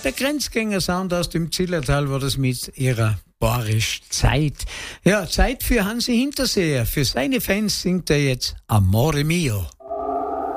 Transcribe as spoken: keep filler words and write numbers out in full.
Der Grenzgänger-Sound aus dem Zillertal war das mit ihrer Borisch Zeit. Ja, Zeit für Hansi Hinterseher. Für seine Fans singt er jetzt Amore Mio.